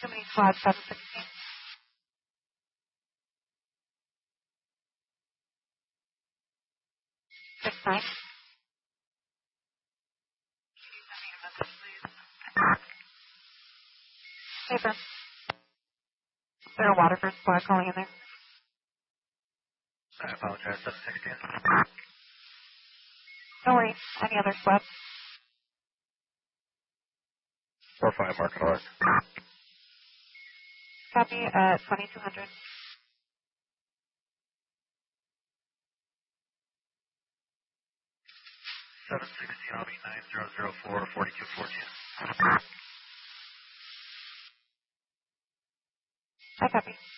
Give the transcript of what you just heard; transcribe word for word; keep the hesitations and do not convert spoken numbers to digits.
Too many squads, seven sixteen. six nine. Hey, sir. Is there a Waterford squad calling in there? I apologize, seven sixteen. No worries. Any other squads? four five, mark north. Copy at twenty-two hundred. seven sixteen, I'll be nine zero zero four, forty-two fourteen. I copy.